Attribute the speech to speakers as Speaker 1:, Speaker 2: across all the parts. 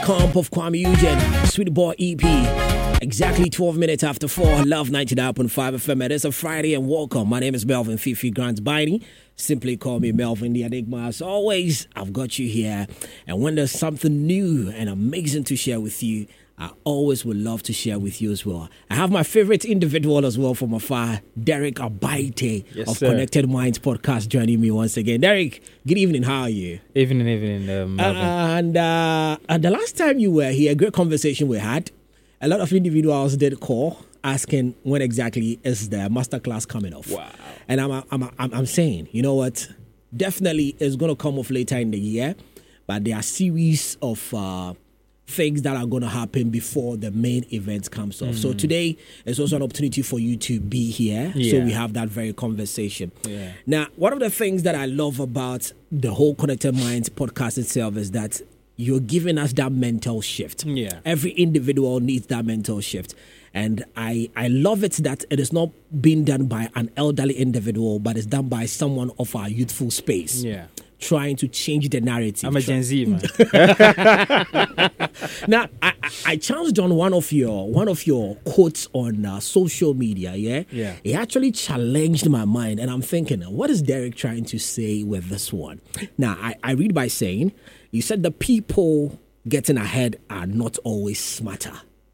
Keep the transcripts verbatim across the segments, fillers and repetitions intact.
Speaker 1: comp of Kwame Eugene, Sweet Boy E P. Exactly twelve minutes after four. Love ninety-nine point five F M. It is a Friday and welcome. My name is Melvin Fifi Grant Biney. Simply call me Melvin the Enigma. As always, I've got you here. And when there's something new and amazing to share with you, I always would love to share with you as well. I have my favorite individual as well from afar, Derek Abaite
Speaker 2: yes,
Speaker 1: of
Speaker 2: sir.
Speaker 1: Connected Minds podcast joining me once again. Derek, good evening. How are you?
Speaker 2: Evening, evening, um,
Speaker 1: Uh, and, uh, and the last time you were here, a great conversation we had. A lot of individuals did call asking when exactly is the masterclass coming off.
Speaker 2: Wow.
Speaker 1: And I'm, I'm, I'm, I'm saying, you know what? Definitely it's going to come off later in the year, but there are series of uh, things that are going to happen before the main event comes off. Mm. So today is also an opportunity for you to be here.
Speaker 2: Yeah.
Speaker 1: So we have that very conversation.
Speaker 2: Yeah.
Speaker 1: Now, one of the things that I love about the whole Connected Minds podcast itself is that you're giving us that mental shift.
Speaker 2: Yeah.
Speaker 1: Every individual needs that mental shift. And I, I love it that it is not being done by an elderly individual, but it's done by someone of our youthful space.
Speaker 2: Yeah.
Speaker 1: Trying to change the narrative.
Speaker 2: I'm a Gen Z, man.
Speaker 1: Now, I, I, I chanced on one of your one of your quotes on uh, social media, yeah?
Speaker 2: Yeah.
Speaker 1: It actually challenged my mind, and I'm thinking, what is Derek trying to say with this one? Now, I, I read by saying, you said the people getting ahead are not always smarter.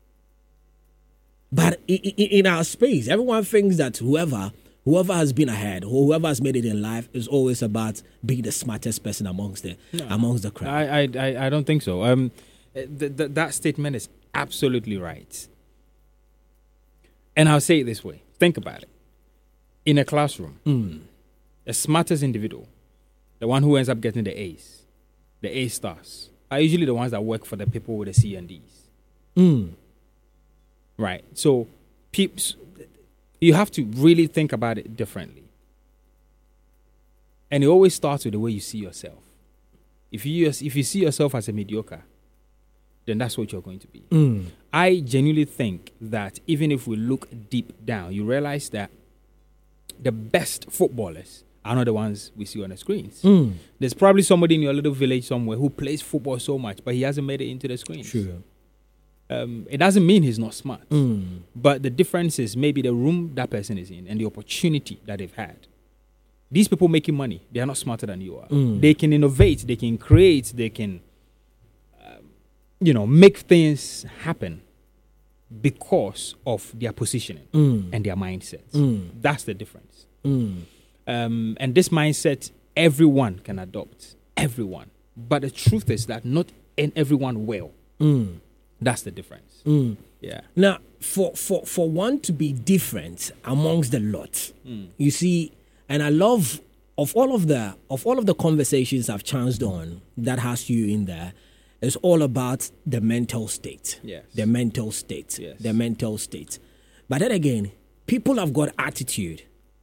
Speaker 1: But in, in our space, everyone thinks that whoever whoever has been ahead, or whoever has made it in life, is always about being the smartest person amongst the
Speaker 2: no,
Speaker 1: amongst the crowd.
Speaker 2: I, I I don't think so. Um, th- th- that statement is absolutely right. And I'll say it this way: think about it. In a classroom,
Speaker 1: Mm.
Speaker 2: the smartest individual, the one who ends up getting the A's, the A stars, are usually the ones that work for the people with the C and D's.
Speaker 1: Mm.
Speaker 2: Right. So, peeps, you have to really think about it differently. And it always starts with the way you see yourself. If you if you see yourself as a mediocre, then that's what you're going to be.
Speaker 1: Mm.
Speaker 2: I genuinely think that even if we look deep down, you realize that the best footballers are not the ones we see on the screens.
Speaker 1: Mm.
Speaker 2: There's probably somebody in your little village somewhere who plays football so much, but he hasn't made it into the screens.
Speaker 1: True.
Speaker 2: Um, it doesn't mean he's not smart.
Speaker 1: Mm.
Speaker 2: But the difference is maybe the room that person is in and the opportunity that they've had. These people making money, they are not smarter than you are.
Speaker 1: Mm.
Speaker 2: They can innovate, they can create, they can, um, you know, make things happen because of their positioning
Speaker 1: Mm.
Speaker 2: and their mindset.
Speaker 1: Mm.
Speaker 2: That's the difference.
Speaker 1: Mm.
Speaker 2: Um, and this mindset, everyone can adopt. Everyone. But the truth is that not in everyone will.
Speaker 1: Mm.
Speaker 2: That's the difference.
Speaker 1: Mm.
Speaker 2: Yeah.
Speaker 1: Now, for, for, for one to be different amongst the lot,
Speaker 2: Mm.
Speaker 1: you see, and I love of all of the of all of the conversations I've chanced on that has you in there, it's all about the mental state.
Speaker 2: Yes.
Speaker 1: The mental state.
Speaker 2: Yes.
Speaker 1: The mental state. But then again, people have got attitude,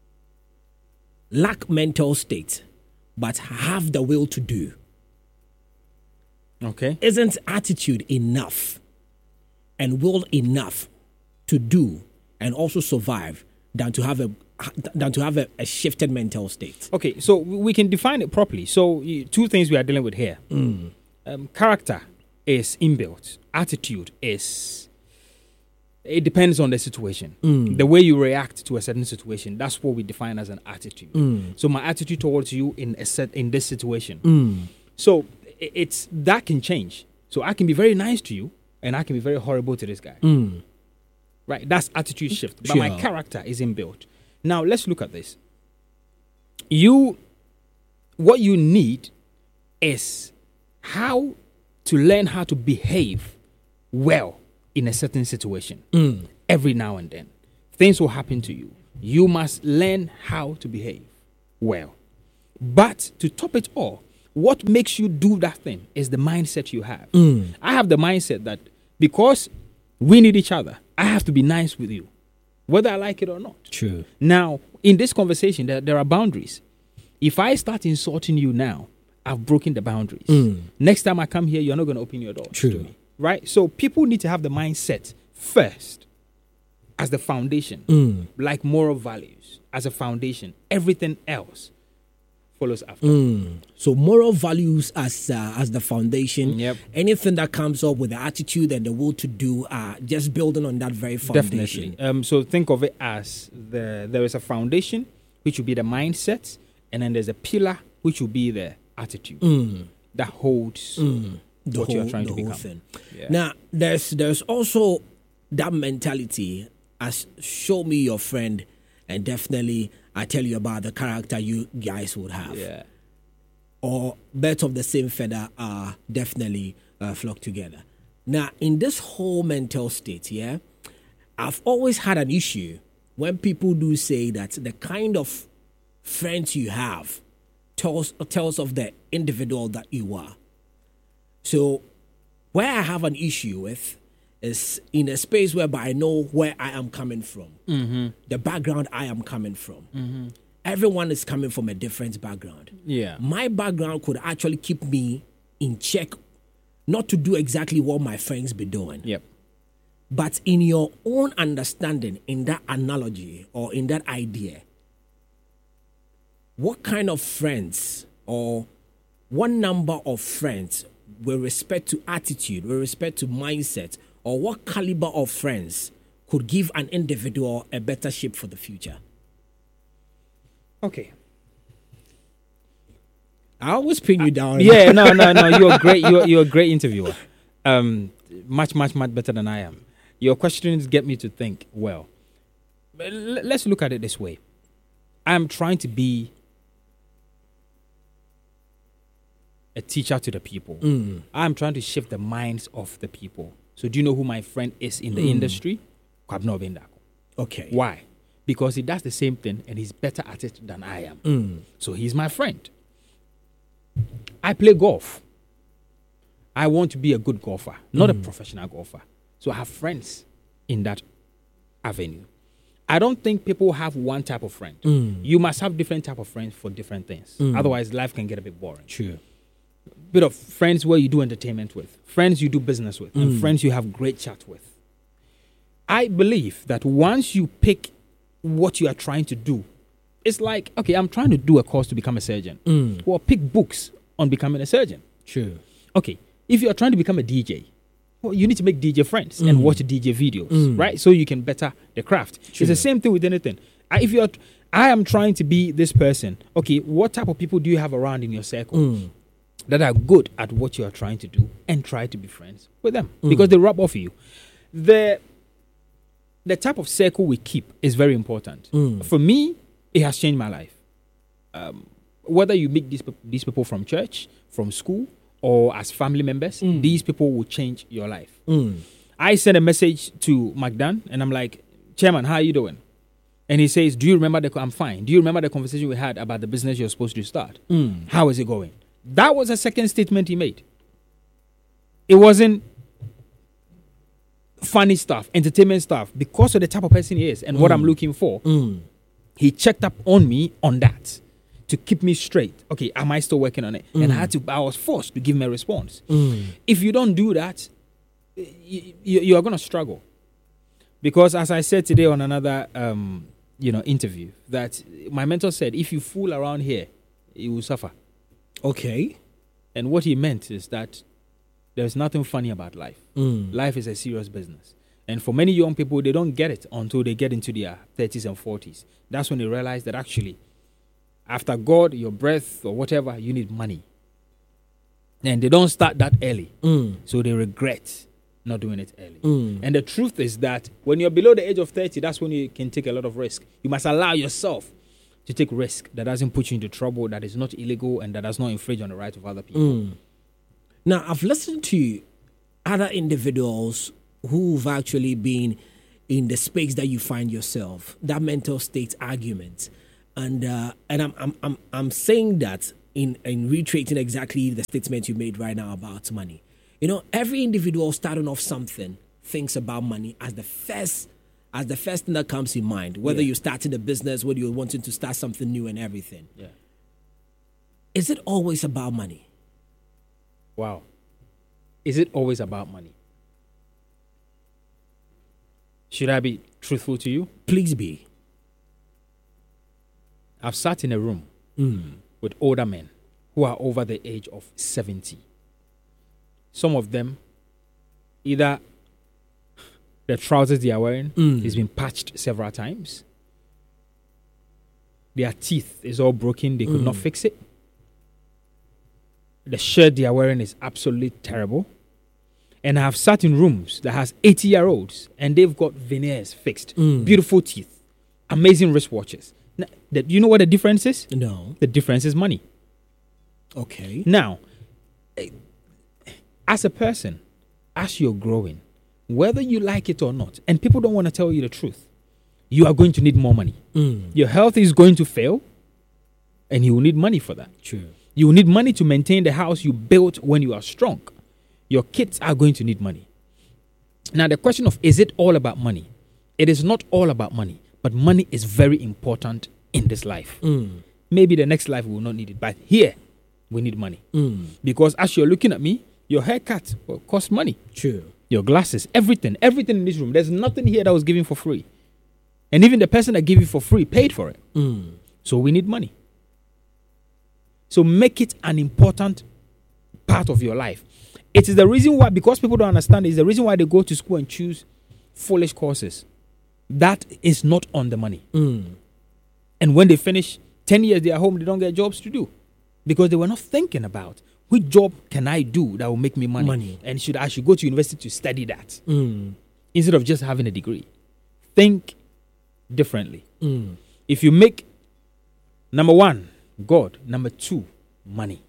Speaker 1: lack mental state, but have the will to do.
Speaker 2: Okay.
Speaker 1: Isn't attitude enough and will enough to do and also survive than to have a than to have a, a shifted mental state?
Speaker 2: Okay, so we can define it properly. So y- two things we are dealing with here.
Speaker 1: Mm.
Speaker 2: Um, character is inbuilt. Attitude is, it depends on the situation.
Speaker 1: Mm.
Speaker 2: The way you react to a certain situation, that's what we define as an attitude.
Speaker 1: Mm.
Speaker 2: So my attitude towards you in a set in this situation.
Speaker 1: Mm.
Speaker 2: So i- it's that can change. So I can be very nice to you and I can be very horrible to this guy.
Speaker 1: Mm.
Speaker 2: Right? That's attitude shift. But
Speaker 1: Sure.
Speaker 2: my character is inbuilt. Now let's look at this. You, what you need is how to learn how to behave well in a certain situation.
Speaker 1: Mm.
Speaker 2: Every now and then, things will happen to you. You must learn how to behave well. But to top it all, what makes you do that thing is the mindset you have.
Speaker 1: Mm.
Speaker 2: I have the mindset that because we need each other, I have to be nice with you, whether I like it or not.
Speaker 1: True.
Speaker 2: Now, in this conversation, there, there are boundaries. If I start insulting you now, I've broken the boundaries.
Speaker 1: Mm.
Speaker 2: Next time I come here, you're not going to open your doors
Speaker 1: True.
Speaker 2: to me. Right? So people need to have the mindset first as the foundation,
Speaker 1: Mm.
Speaker 2: like moral values as a foundation. Everything else follows after.
Speaker 1: Mm. So moral values as uh, as the foundation.
Speaker 2: Yep.
Speaker 1: Anything that comes up with the attitude and the will to do are just building on that very foundation.
Speaker 2: Definitely. Um, so think of it as the there is a foundation, which will be the mindset, and then there's a pillar, which will be the attitude
Speaker 1: Mm.
Speaker 2: that holds
Speaker 1: Mm. The
Speaker 2: what
Speaker 1: whole,
Speaker 2: you are trying
Speaker 1: the
Speaker 2: to
Speaker 1: whole
Speaker 2: become.
Speaker 1: thing.
Speaker 2: Yeah.
Speaker 1: Now, there's there's also that mentality as show me your friend, and definitely I tell you about the character you guys would have.
Speaker 2: Yeah.
Speaker 1: Or birds of the same feather are definitely uh, flock together. Now, in this whole mental state, yeah, I've always had an issue when people do say that the kind of friends you have tells tells of the individual that you are. So, where I have an issue with is in a space whereby I know where I am coming from,
Speaker 2: Mm-hmm.
Speaker 1: the background I am coming from.
Speaker 2: Mm-hmm.
Speaker 1: Everyone is coming from a different background.
Speaker 2: Yeah.
Speaker 1: My background could actually keep me in check, not to do exactly what my friends be doing.
Speaker 2: Yep.
Speaker 1: But in your own understanding, in that analogy or in that idea, what kind of friends or what number of friends with respect to attitude, with respect to mindset, or what caliber of friends could give an individual a better shape for the future?
Speaker 2: Okay.
Speaker 1: I always pin you down.
Speaker 2: Yeah, no, no, no. You're great. You're you're a great interviewer. Um, much, much, much better than I am. Your questions get me to think. Well, But l- let's look at it this way. I'm trying to be a teacher to the people.
Speaker 1: Mm.
Speaker 2: I'm trying to shift the minds of the people. So, do you know who my friend is in the
Speaker 1: Mm.
Speaker 2: industry? Kwabena Obendako.
Speaker 1: Okay.
Speaker 2: Why? Because he does the same thing and he's better at it than I am.
Speaker 1: Mm.
Speaker 2: So he's my friend. I play golf. I want to be a good golfer, not a professional golfer. So I have friends in that avenue. I don't think people have one type of friend.
Speaker 1: Mm.
Speaker 2: You must have different type of friends for different things.
Speaker 1: Mm.
Speaker 2: Otherwise, life can get a bit boring.
Speaker 1: True.
Speaker 2: Bit of friends where you do entertainment with, friends you do business with, and
Speaker 1: Mm.
Speaker 2: friends you have great chat with. I believe that once you pick what you are trying to do, it's like, okay, I'm trying to do a course to become a surgeon.
Speaker 1: Mm.
Speaker 2: Well, pick books on becoming a surgeon.
Speaker 1: True.
Speaker 2: Okay, if you are trying to become a D J, well, you need to make D J friends and
Speaker 1: Mm.
Speaker 2: watch D J videos,
Speaker 1: Mm.
Speaker 2: right? So you can better the craft.
Speaker 1: True.
Speaker 2: It's the same thing with anything. I, if you're, I am trying to be this person. Okay, what type of people do you have around in your circle
Speaker 1: Mm.
Speaker 2: that are good at what you are trying to do, and try to be friends with them
Speaker 1: Mm.
Speaker 2: because they rub off you. The the type of circle we keep is very important.
Speaker 1: Mm.
Speaker 2: For me, it has changed my life. Um, whether you meet these, peop- these people from church, from school, or as family members,
Speaker 1: Mm.
Speaker 2: these people will change your life.
Speaker 1: Mm.
Speaker 2: I sent a message to McDan, and I'm like, Chairman, how are you doing? And he says, do you remember the, co- I'm fine. Do you remember the conversation we had about the business you're supposed to start?
Speaker 1: Mm.
Speaker 2: How is it going? That was a second statement he made. It wasn't funny stuff, entertainment stuff, because of the type of person he is and what
Speaker 1: Mm.
Speaker 2: I'm looking for.
Speaker 1: Mm.
Speaker 2: He checked up on me on that to keep me straight. Okay, am I still working on it? And I had to, I was forced to give him a response.
Speaker 1: Mm.
Speaker 2: If you don't do that, you, you are going to struggle. Because as I said today on another um, you know, interview, that my mentor said, if you fool around here, you will suffer.
Speaker 1: Okay.
Speaker 2: And what he meant is that there's nothing funny about life.
Speaker 1: Mm.
Speaker 2: Life is a serious business. And for many young people, they don't get it until they get into their thirties and forties. That's when they realize that actually, after God, your breath, or whatever, you need money. And they don't start that early.
Speaker 1: Mm.
Speaker 2: So they regret not doing it early.
Speaker 1: Mm.
Speaker 2: And the truth is that when you're below the age of thirty, that's when you can take a lot of risk. You must allow yourself to take risk that doesn't put you into trouble, that is not illegal, and that does not infringe on the rights of other people.
Speaker 1: Mm. Now, I've listened to other individuals who've actually been in the space that you find yourself, that mental state argument. And uh, and I'm, I'm I'm I'm saying that in, in reiterating exactly the statement you made right now about money. You know, every individual starting off something thinks about money as the first as the first thing that comes in mind, whether
Speaker 2: Yeah.
Speaker 1: you're starting a business, whether you're wanting to start something new and everything.
Speaker 2: Yeah.
Speaker 1: Is it always about money?
Speaker 2: Wow. Is it always about money? Should I be truthful to you?
Speaker 1: Please be.
Speaker 2: I've sat in a room
Speaker 1: Mm.
Speaker 2: with older men who are over the age of seventy. Some of them, either the trousers they are wearing
Speaker 1: Mm.
Speaker 2: has been patched several times. Their teeth is all broken. They could
Speaker 1: Mm.
Speaker 2: not fix it. The shirt they are wearing is absolutely terrible. And I have sat in rooms that has eighty-year-olds and they've got veneers fixed.
Speaker 1: Mm.
Speaker 2: Beautiful teeth. Amazing wristwatches. Now, the, you know what the difference is?
Speaker 1: No.
Speaker 2: The difference is money.
Speaker 1: Okay.
Speaker 2: Now, eh, as a person, as you're growing, whether you like it or not, and people don't want to tell you the truth, you are going to need more money.
Speaker 1: Mm.
Speaker 2: Your health is going to fail, and you will need money for that.
Speaker 1: True.
Speaker 2: You will need money to maintain the house you built when you are strong. Your kids are going to need money. Now, the question of is it all about money? It is not all about money, but money is very important in this life.
Speaker 1: Mm.
Speaker 2: Maybe the next life we will not need it, but here we need money.
Speaker 1: Mm.
Speaker 2: Because as you're looking at me, your haircut will cost money.
Speaker 1: True.
Speaker 2: Your glasses, everything, everything in this room. There's nothing here that was given for free. And even the person that gave you for free paid for it.
Speaker 1: Mm.
Speaker 2: So we need money. So make it an important part of your life. It is the reason why, because people don't understand, it's the reason why they go to school and choose foolish courses. That is not on the money.
Speaker 1: Mm.
Speaker 2: And when they finish ten years, they are home, they don't get jobs to do. Because they were not thinking about which job can I do that will make me money.
Speaker 1: Money.
Speaker 2: And should I should go to university to study that
Speaker 1: Mm.
Speaker 2: instead of just having a degree. Think differently.
Speaker 1: Mm.
Speaker 2: If you make, number one, God. Number two, money.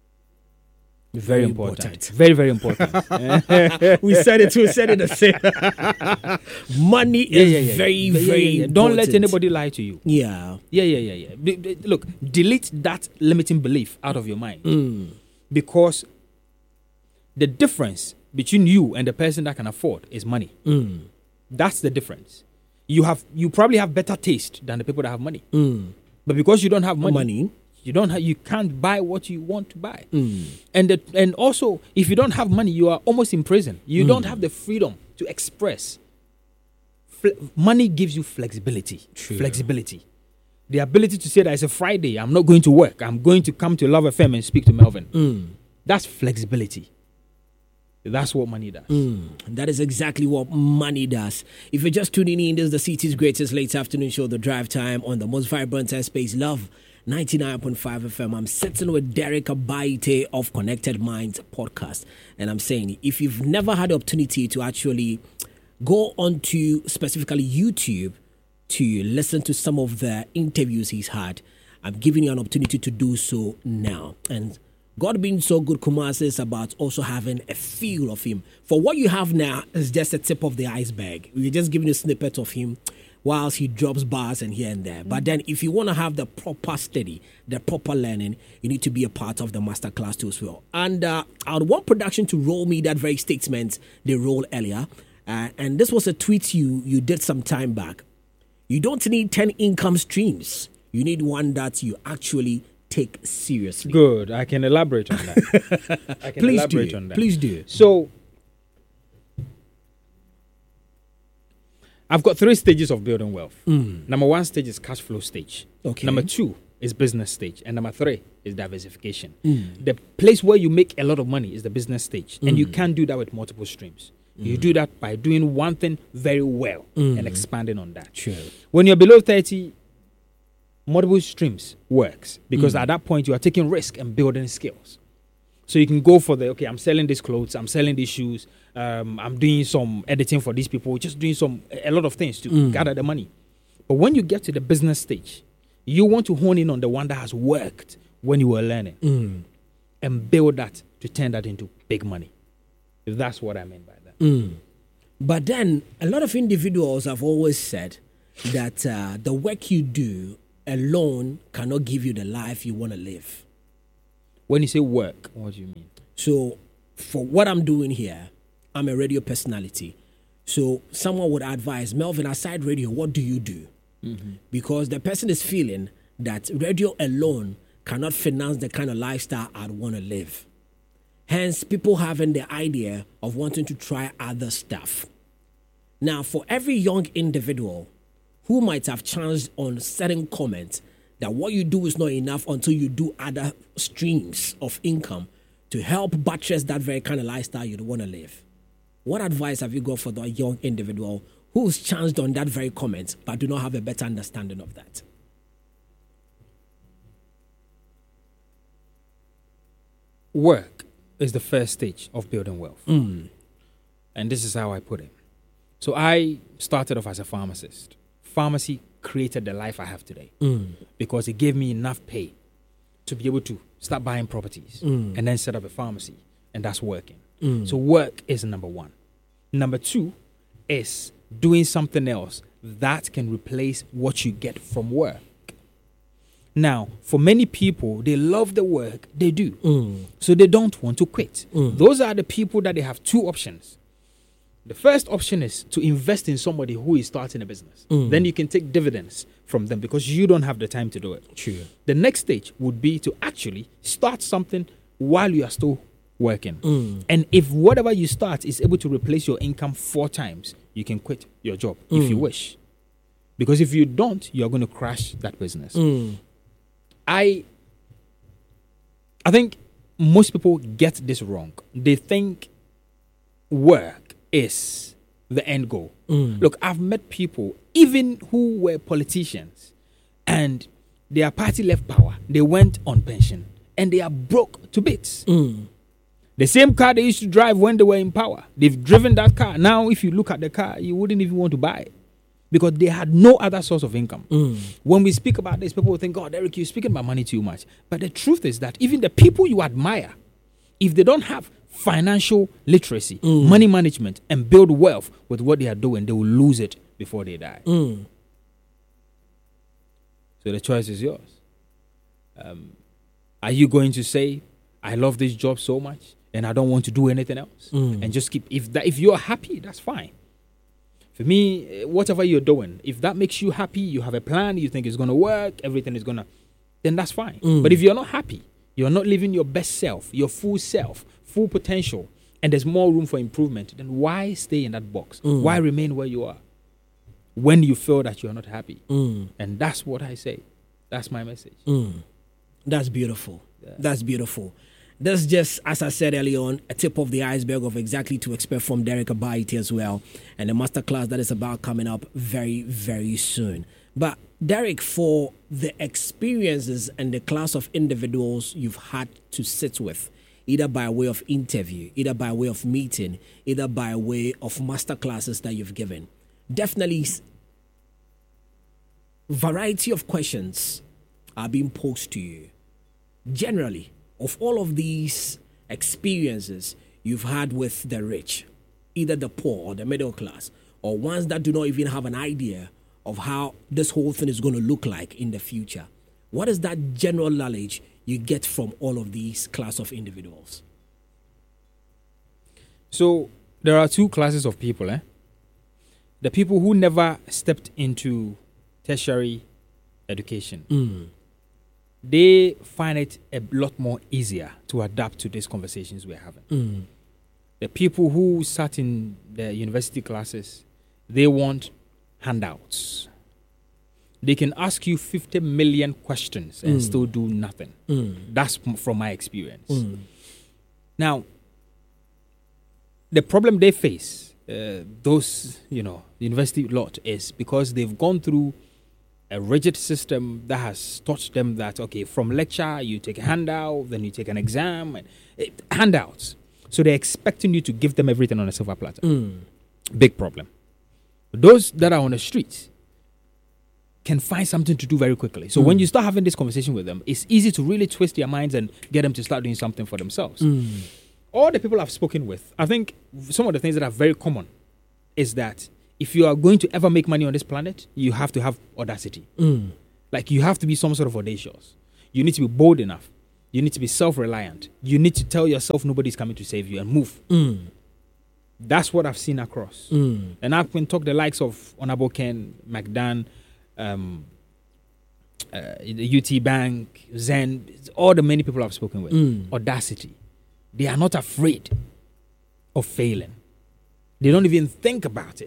Speaker 2: Very,
Speaker 1: Very
Speaker 2: important.
Speaker 1: important.
Speaker 2: Very, very important.
Speaker 1: We said it. We said it the same. Money
Speaker 2: Yeah,
Speaker 1: is
Speaker 2: yeah, yeah.
Speaker 1: very,
Speaker 2: Yeah, yeah,
Speaker 1: very
Speaker 2: yeah, yeah. Don't let
Speaker 1: important.
Speaker 2: anybody lie to you.
Speaker 1: Yeah.
Speaker 2: Yeah, yeah, yeah, yeah. D- d- Look, delete that limiting belief out of your mind.
Speaker 1: Mm.
Speaker 2: Because the difference between you and the person that can afford is money.
Speaker 1: Mm.
Speaker 2: That's the difference. You have you probably have better taste than the people that have money.
Speaker 1: Mm.
Speaker 2: But because you don't have money,
Speaker 1: Money.
Speaker 2: you don't have you can't buy what you want to buy.
Speaker 1: Mm.
Speaker 2: And the, and also if you don't have money, you are almost in prison. You don't have the freedom to express. Fle- money gives you flexibility.
Speaker 1: True.
Speaker 2: Flexibility. The ability to say that it's a Friday, I'm not going to work. I'm going to come to Love F M and speak to Melvin.
Speaker 1: Mm.
Speaker 2: That's flexibility. That's what money does.
Speaker 1: Mm, that is exactly what money does. If you're just tuning in, this is the city's greatest late afternoon show, The Drive Time, on the most vibrant airspace, Love ninety-nine point five F M. I'm sitting with Derek Abaite of Connected Minds podcast. And I'm saying, if you've never had the opportunity to actually go onto specifically YouTube to listen to some of the interviews he's had, I'm giving you an opportunity to do so now. And God being so good, Kumasi, is about also having a feel of him. For what you have now is just a tip of the iceberg. We're just giving you a snippet of him whilst he drops bars and here and there. But then if you want to have the proper study, the proper learning, you need to be a part of the masterclass too as well. And uh, I would want production to roll me that very statement they rolled earlier. Uh, and this was a tweet you, you did some time back. You don't need ten income streams. You need one that you actually take seriously.
Speaker 2: Good. I can elaborate on that. I can
Speaker 1: Please
Speaker 2: elaborate
Speaker 1: do.
Speaker 2: on that.
Speaker 1: Please do.
Speaker 2: So, I've got three stages of building wealth.
Speaker 1: Mm.
Speaker 2: Number one stage is cash flow stage.
Speaker 1: Okay.
Speaker 2: Number two is business stage. And number three is diversification.
Speaker 1: Mm.
Speaker 2: The place where you make a lot of money is the business stage. And you
Speaker 1: Mm.
Speaker 2: can't do that with multiple streams. You do that by doing one thing very well
Speaker 1: Mm.
Speaker 2: and expanding on that.
Speaker 1: Sure.
Speaker 2: When you're below thirty, multiple streams works because
Speaker 1: Mm.
Speaker 2: at that point you are taking risk and building skills. So you can go for the, okay, I'm selling these clothes, I'm selling these shoes, um, I'm doing some editing for these people, just doing some a lot of things to
Speaker 1: Mm.
Speaker 2: gather the money. But when you get to the business stage, you want to hone in on the one that has worked when you were learning
Speaker 1: Mm.
Speaker 2: and build that to turn that into big money. That's what I mean by that.
Speaker 1: Mm. But then a lot of individuals have always said that uh, the work you do alone cannot give you the life you want to live.
Speaker 2: When you say work, what do you mean?
Speaker 1: So for what I'm doing here, I'm a radio personality. So someone would advise, Melvin, aside radio, what do you do?
Speaker 2: Mm-hmm.
Speaker 1: Because the person is feeling that radio alone cannot finance the kind of lifestyle I'd want to live. Hence, people having the idea of wanting to try other stuff. Now, for every young individual who might have chanced on certain comments that what you do is not enough until you do other streams of income to help buttress that very kind of lifestyle you want to live. What advice have you got for the young individual who's chanced on that very comment but do not have a better understanding of that?
Speaker 2: Work is the first stage of building wealth.
Speaker 1: Mm.
Speaker 2: And this is how I put it. So I started off as a pharmacist. Pharmacy created the life I have today
Speaker 1: Mm.
Speaker 2: because it gave me enough pay to be able to start buying properties
Speaker 1: Mm.
Speaker 2: and then set up a pharmacy. And that's working.
Speaker 1: Mm.
Speaker 2: So work is number one. Number two is doing something else that can replace what you get from work. Now, for many people, they love the work they do.
Speaker 1: Mm.
Speaker 2: So they don't want to quit.
Speaker 1: Mm.
Speaker 2: Those are the people that they have two options. The first option is to invest in somebody who is starting a business.
Speaker 1: Mm.
Speaker 2: Then you can take dividends from them because you don't have the time to do it.
Speaker 1: True.
Speaker 2: The next stage would be to actually start something while you are still working.
Speaker 1: Mm.
Speaker 2: And if whatever you start is able to replace your income four times, you can quit your job
Speaker 1: Mm.
Speaker 2: if you wish. Because if you don't, you're going to crash that business.
Speaker 1: Mm.
Speaker 2: I I think most people get this wrong. They think work is the end goal.
Speaker 1: Mm.
Speaker 2: Look, I've met people, even who were politicians, and their party left power. They went on pension, and they are broke to bits.
Speaker 1: Mm.
Speaker 2: The same car they used to drive when they were in power, they've driven that car. Now, if you look at the car, you wouldn't even want to buy it because they had no other source of income.
Speaker 1: Mm.
Speaker 2: When we speak about this, people will think, God, Eric, you're speaking about money too much. But the truth is that even the people you admire, if they don't have financial literacy,
Speaker 1: Mm.
Speaker 2: money management, and build wealth with what they are doing, they will lose it before they die.
Speaker 1: Mm.
Speaker 2: So the choice is yours. Um, are you going to say, I love this job so much and I don't want to do anything else?
Speaker 1: Mm.
Speaker 2: And just keep, if that, if you're happy, that's fine. For me, whatever you're doing, if that makes you happy, you have a plan, you think it's going to work, everything is going to, then that's fine.
Speaker 1: Mm.
Speaker 2: But if you're not happy, you're not living your best self, your full self, full potential, and there's more room for improvement, then why stay in that box?
Speaker 1: Mm.
Speaker 2: Why remain where you are when you feel that you're not happy?
Speaker 1: Mm.
Speaker 2: And that's what I say. That's my message.
Speaker 1: Mm. That's beautiful.
Speaker 2: Yeah.
Speaker 1: That's beautiful. That's just, as I said earlier on, a tip of the iceberg of exactly to expect from Derek Abaite as well, and the masterclass that is about coming up very, very soon. But Derek, for the experiences and the class of individuals you've had to sit with, either by way of interview, either by way of meeting, either by way of masterclasses that you've given, definitely variety of questions are being posed to you. Generally, of all of these experiences you've had with the rich, either the poor or the middle class, or ones that do not even have an idea of how this whole thing is going to look like in the future, what is that general knowledge you get from all of these class of individuals?
Speaker 2: So there are two classes of people. Eh? The people who never stepped into tertiary education.
Speaker 1: Mm.
Speaker 2: They find it a lot more easier to adapt to these conversations we're having.
Speaker 1: Mm.
Speaker 2: The people who sat in the university classes, they want handouts. They can ask you fifty million questions and
Speaker 1: Mm.
Speaker 2: still do nothing.
Speaker 1: Mm.
Speaker 2: That's m- from my experience.
Speaker 1: Mm.
Speaker 2: Now, the problem they face, uh, those, you know, the university lot, is because they've gone through a rigid system that has taught them that, okay, from lecture, you take a handout, then you take an exam, and it, handouts. So they're expecting you to give them everything on a silver platter.
Speaker 1: Mm.
Speaker 2: Big problem. Those that are on the streets can find something to do very quickly. So
Speaker 1: Mm.
Speaker 2: when you start having this conversation with them, it's easy to really twist their minds and get them to start doing something for themselves.
Speaker 1: Mm.
Speaker 2: All the people I've spoken with, I think some of the things that are very common is that if you are going to ever make money on this planet, you have to have audacity.
Speaker 1: Mm.
Speaker 2: Like, you have to be some sort of audacious. You need to be bold enough. You need to be self-reliant. You need to tell yourself nobody's coming to save you and move.
Speaker 1: Mm.
Speaker 2: That's what I've seen across.
Speaker 1: Mm.
Speaker 2: And I've been talking the likes of Honorable Ken, McDan, um, uh, the U T Bank, Zen, all the many people I've spoken with.
Speaker 1: Mm.
Speaker 2: Audacity. They are not afraid of failing. They don't even think about it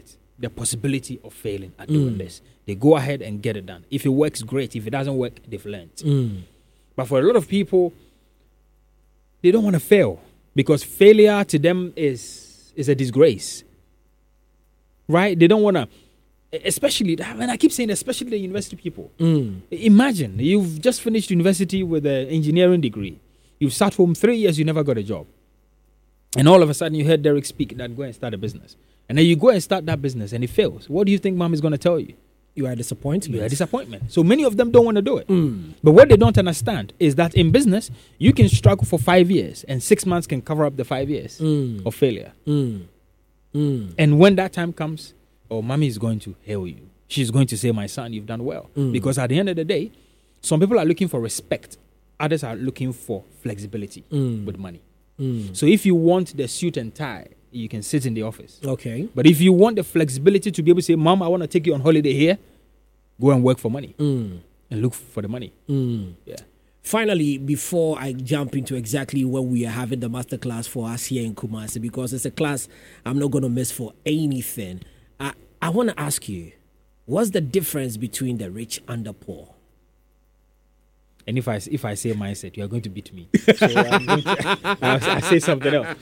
Speaker 2: the possibility of failing at doing this. They go ahead and get it done. If it works, great. If it doesn't work, they've learned.
Speaker 1: Mm.
Speaker 2: But for a lot of people, they don't want to fail because failure to them is is a disgrace. Right? They don't want to, especially, and I keep saying, especially the university people.
Speaker 1: Mm.
Speaker 2: Imagine you've just finished university with an engineering degree. You've sat home three years, you never got a job. And all of a sudden you heard Derek speak that go and start a business. And then you go and start that business and it fails. What do you think mom is going to tell you?
Speaker 1: You are a disappointment.
Speaker 2: You are a disappointment. So many of them don't want to do it.
Speaker 1: Mm.
Speaker 2: But what they don't understand is that in business, you can struggle for five years and six months can cover up the five years
Speaker 1: Mm.
Speaker 2: of failure.
Speaker 1: Mm. Mm.
Speaker 2: And when that time comes, oh, mommy is going to hail you. She's going to say, my son, you've done well.
Speaker 1: Mm.
Speaker 2: Because at the end of the day, some people are looking for respect. Others are looking for flexibility
Speaker 1: Mm.
Speaker 2: with money.
Speaker 1: Mm.
Speaker 2: So if you want the suit and tie, you can sit in the office.
Speaker 1: Okay.
Speaker 2: But if you want the flexibility to be able to say, Mom, I want to take you on holiday here, go and work for money
Speaker 1: Mm.
Speaker 2: and look for the money.
Speaker 1: Mm.
Speaker 2: Yeah.
Speaker 1: Finally, before I jump into exactly when we are having the masterclass for us here in Kumasi, because it's a class I'm not going to miss for anything, I, I want to ask you, what's the difference between the rich and the poor?
Speaker 2: And if I if I say mindset, you are going to beat me. So I'm going to, I'll, I'll say something else.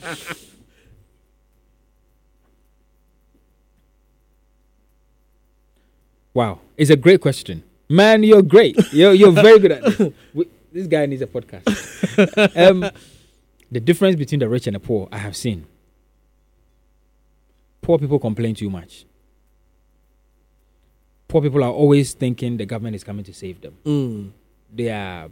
Speaker 2: Wow, it's a great question, man. You're great. You're you're very good at this. We, this guy needs a podcast. um, the difference between the rich and the poor, I have seen. Poor people complain too much. Poor people are always thinking the government is coming to save them.
Speaker 1: Mm.
Speaker 2: They are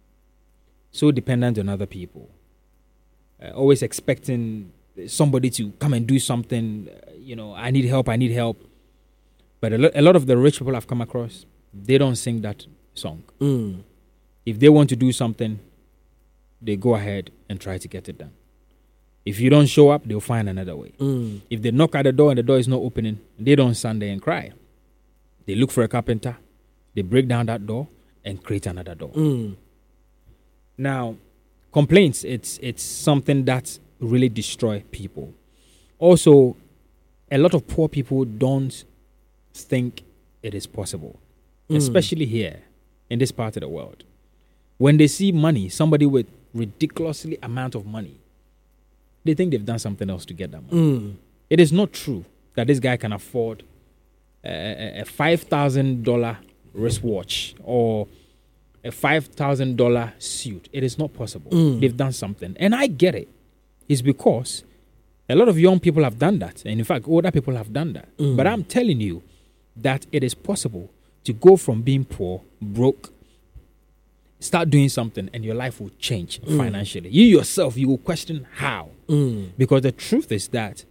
Speaker 2: so dependent on other people, uh, always expecting somebody to come and do something. Uh, you know, I need help, I need help. But a, lo- a lot of the rich people I've come across, they don't sing that song.
Speaker 1: Mm.
Speaker 2: If they want to do something, they go ahead and try to get it done. If you don't show up, they'll find another way.
Speaker 1: Mm.
Speaker 2: If they knock at the door and the door is not opening, they don't stand there and cry. They look for a carpenter, they break down that door, and create another door.
Speaker 1: Mm.
Speaker 2: Now, complaints, it's it's something that really destroy people. Also, a lot of poor people don't think it is possible,
Speaker 1: Mm.
Speaker 2: especially here in this part of the world. When they see money, somebody with ridiculously amount of money, they think they've done something else to get that money.
Speaker 1: Mm.
Speaker 2: It is not true that this guy can afford a, a five thousand dollars wristwatch or a five thousand dollars suit. It is not possible.
Speaker 1: Mm.
Speaker 2: They've done something. And I get it. It's because a lot of young people have done that. And in fact, older people have done that.
Speaker 1: Mm.
Speaker 2: But I'm telling you that it is possible to go from being poor, broke, start doing something, and your life will change
Speaker 1: Mm.
Speaker 2: financially. You yourself, you will question how.
Speaker 1: Mm.
Speaker 2: Because the truth is that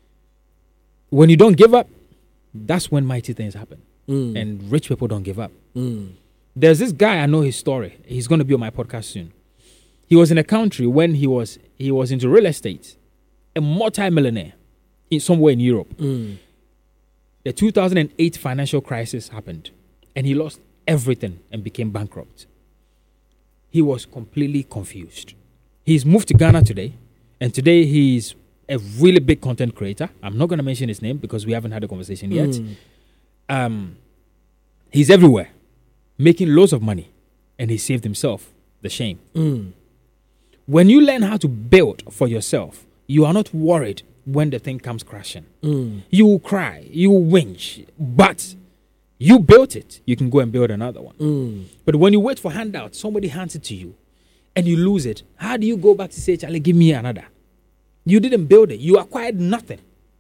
Speaker 2: when you don't give up, that's when mighty things happen.
Speaker 1: Mm.
Speaker 2: And rich people don't give up.
Speaker 1: Mm.
Speaker 2: There's this guy, I know his story. He's going to be on my podcast soon. He was in a country when he was he was into real estate, a multi-millionaire in somewhere in Europe.
Speaker 1: Mm.
Speaker 2: The two thousand eight financial crisis happened, and he lost everything and became bankrupt. He was completely confused. He's moved to Ghana today, and today he's a really big content creator. I'm not going to mention his name because we haven't had a conversation yet.
Speaker 1: Mm.
Speaker 2: Um, he's everywhere, making loads of money, and he saved himself the shame.
Speaker 1: Mm.
Speaker 2: When you learn how to build for yourself, you are not worried when the thing comes crashing.
Speaker 1: Mm.
Speaker 2: You will cry, you will whinge, but you built it. You can go and build another one.
Speaker 1: Mm.
Speaker 2: But when you wait for handouts, somebody hands it to you, and you lose it. How do you go back to say, Charlie, give me another? You didn't build it. You acquired nothing.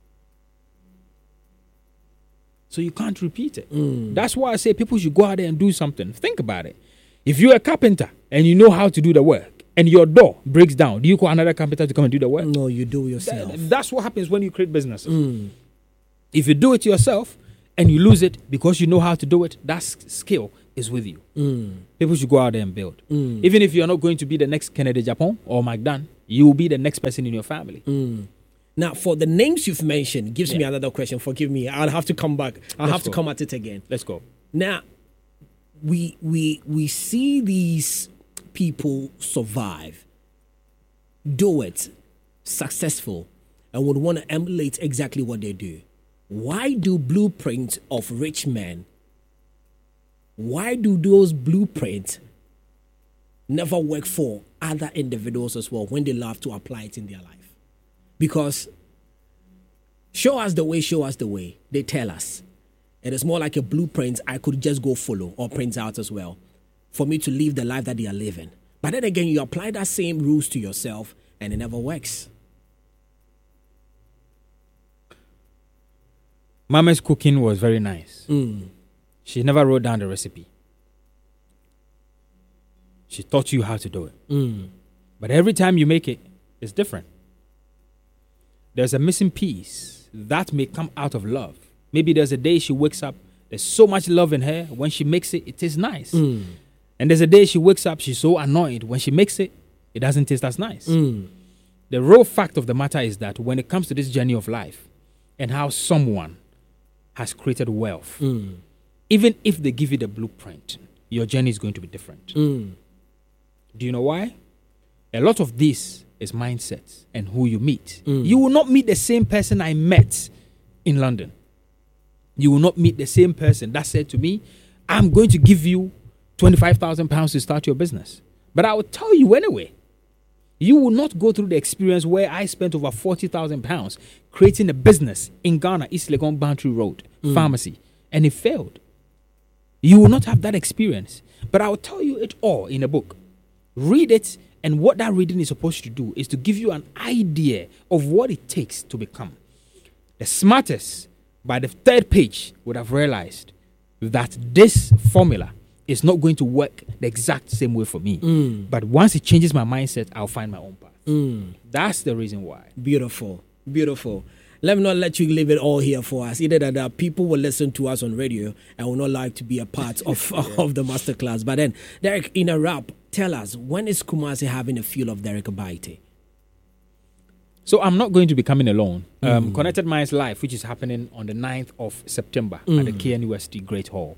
Speaker 2: So you can't repeat it.
Speaker 1: Mm.
Speaker 2: That's why I say people should go out there and do something. Think about it. If you're a carpenter and you know how to do the work, and your door breaks down, do you call another carpenter to come and do the work?
Speaker 1: No, you do yourself.
Speaker 2: Th- that's what happens when you create businesses.
Speaker 1: Mm.
Speaker 2: If you do it yourself and you lose it because you know how to do it, that s- skill is with you.
Speaker 1: Mm.
Speaker 2: People should go out there and build.
Speaker 1: Mm.
Speaker 2: Even if you're not going to be the next Kennedy Japan or McDonald, you will be the next person in your family.
Speaker 1: Mm. Now, for the names you've mentioned, gives me
Speaker 2: Yeah.
Speaker 1: another question. Forgive me. I'll have to come back. I'll
Speaker 2: Let's
Speaker 1: have to
Speaker 2: go.
Speaker 1: come at it again.
Speaker 2: Let's go.
Speaker 1: Now, we we we see these people survive, do it, successful, and would want to emulate exactly what they do. why do blueprints of rich men, why do those blueprints never work for other individuals as well when they love to apply it in their life? Because show us the way, show us the way, they tell us. It is more like a blueprint I could just go follow or print out as well for me to live the life that they are living. But then again, you apply that same rules to yourself and it never works.
Speaker 2: Mama's cooking was very nice.
Speaker 1: Mm.
Speaker 2: She never wrote down the recipe. She taught you how to do it.
Speaker 1: Mm.
Speaker 2: But every time you make it, it's different. There's a missing piece that may come out of love. Maybe there's a day she wakes up, there's so much love in her. When she makes it, it tastes nice.
Speaker 1: Mm.
Speaker 2: And there's a day she wakes up, she's so annoyed. When she makes it, it doesn't taste as nice.
Speaker 1: Mm.
Speaker 2: The real fact of the matter is that when it comes to this journey of life and how someone has created wealth,
Speaker 1: Mm.
Speaker 2: even if they give you the blueprint, your journey is going to be different.
Speaker 1: Mm.
Speaker 2: Do you know why? A lot of this is mindsets and who you meet.
Speaker 1: Mm.
Speaker 2: You will not meet the same person I met in London. You will not meet the same person that said to me, I'm going to give you twenty-five thousand pounds to start your business. But I will tell you anyway. You will not go through the experience where I spent over forty thousand pounds creating a business in Ghana, East Legon Boundary Road,
Speaker 1: Mm.
Speaker 2: pharmacy, and it failed. You will not have that experience. But I will tell you it all in a book. Read it, and what that reading is supposed to do is to give you an idea of what it takes to become. The smartest, by the third page, would have realized that this formula is not going to work the exact same way for me.
Speaker 1: Mm.
Speaker 2: But once it changes my mindset, I'll find my own path.
Speaker 1: Mm.
Speaker 2: That's the reason why.
Speaker 1: Beautiful. Beautiful. Let me not let you leave it all here for us. Either that uh, people will listen to us on radio and will not like to be a part of, yeah. of the masterclass. But then, Derek, in a wrap, tell us, when is Kumasi having a feel of Derek Abaite?
Speaker 2: So I'm not going to be coming alone.
Speaker 1: Mm.
Speaker 2: Um, Connected Minds Live, which is happening on the ninth of September
Speaker 1: Mm.
Speaker 2: at the K N U S T Great Hall,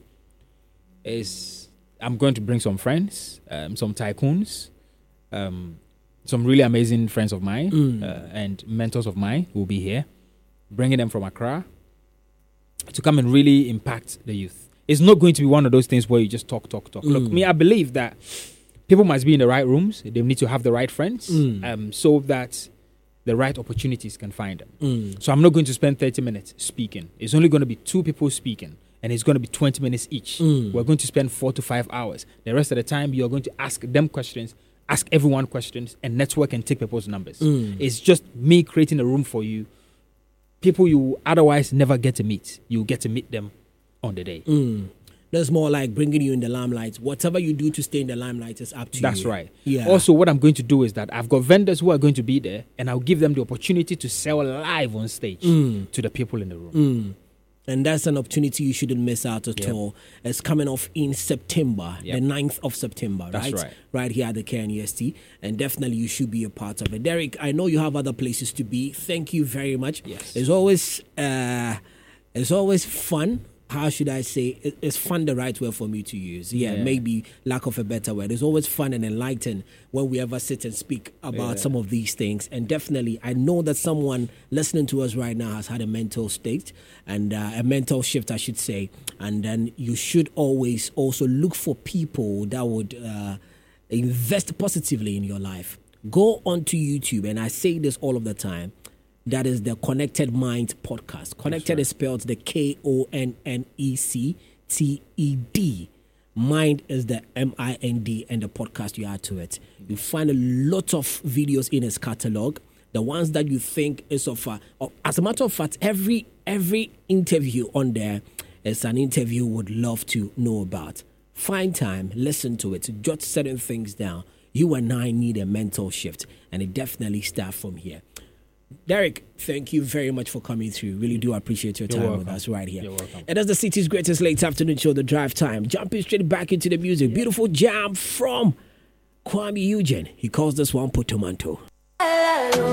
Speaker 2: is I'm going to bring some friends, um, some tycoons, um, some really amazing friends of mine
Speaker 1: Mm.
Speaker 2: uh, and mentors of mine who will be here, bringing them from Accra to come and really impact the youth. It's not going to be one of those things where you just talk, talk, talk.
Speaker 1: Mm.
Speaker 2: Look, me, I believe that people must be in the right rooms. They need to have the right friends
Speaker 1: Mm.
Speaker 2: um, so that the right opportunities can find them.
Speaker 1: Mm.
Speaker 2: So I'm not going to spend thirty minutes speaking. It's only going to be two people speaking, and it's going to be twenty minutes each.
Speaker 1: Mm.
Speaker 2: We're going to spend four to five hours. The rest of the time, you're going to ask them questions, ask everyone questions, and network and take people's numbers.
Speaker 1: Mm.
Speaker 2: It's just me creating a room for you. People you otherwise never get to meet. You get to meet them on the day.
Speaker 1: Mm. That's more like bringing you in the limelight. Whatever you do to stay in the limelight is up to
Speaker 2: That's
Speaker 1: you.
Speaker 2: right.
Speaker 1: Yeah.
Speaker 2: Also, what I'm going to do is that I've got vendors who are going to be there, and I'll give them the opportunity to sell live on stage
Speaker 1: Mm.
Speaker 2: to the people in the room.
Speaker 1: Mm. And that's an opportunity you shouldn't miss out at
Speaker 2: Yep.
Speaker 1: all. It's coming off in September,
Speaker 2: Yep.
Speaker 1: the ninth of September,
Speaker 2: That's
Speaker 1: right?
Speaker 2: right.
Speaker 1: Right here at the K N U S T. And definitely you should be a part of it. Derek, I know you have other places to be. Thank you very much.
Speaker 2: Yes.
Speaker 1: It's always, uh, it's always fun. How should I say? It- It's fun, the right word for me to use. Yeah,
Speaker 2: Yeah.
Speaker 1: maybe lack of a better word. It's always fun and enlightening when we ever sit and speak about
Speaker 2: Yeah.
Speaker 1: some of these things. And definitely, I know that someone listening to us right now has had a mental state and uh, a mental shift, I should say. And then you should always also look for people that would uh, invest positively in your life. Go onto YouTube, and I say this all of the time. That is the Connected Mind podcast. Connected
Speaker 2: right.
Speaker 1: is spelled the K O N N E C T E D. Mind is the M I N D, and the podcast you add to it. You find a lot of videos in his catalog. The ones that you think is of, uh, of as a matter of fact, every every interview on there is an interview would love to know about. Find time, listen to it, jot certain things down. You and I need a mental shift, and it definitely starts from here. Derek, thank you very much for coming through. Really do appreciate your
Speaker 2: You're
Speaker 1: time
Speaker 2: welcome.
Speaker 1: with us right here.
Speaker 2: You're welcome.
Speaker 1: And that's the city's greatest late afternoon show, The Drive Time. Jumping straight back into the music. Yeah. Beautiful jam from Kwame Eugene. He calls this one Potomanto.